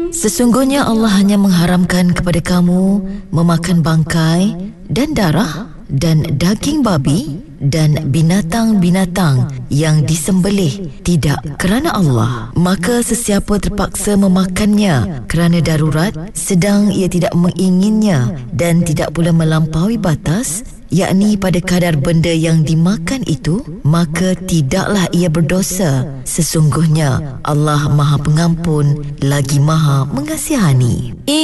Sesungguhnya Allah hanya mengharamkan kepada kamu memakan bangkai dan darah dan daging babi dan binatang-binatang yang disembelih tidak kerana Allah. Maka sesiapa terpaksa memakannya kerana darurat sedang ia tidak menginginnya dan tidak pula melampaui batas, yakni pada kadar benda yang dimakan itu, maka tidaklah ia berdosa. Sesungguhnya Allah Maha Pengampun lagi Maha Mengasihani.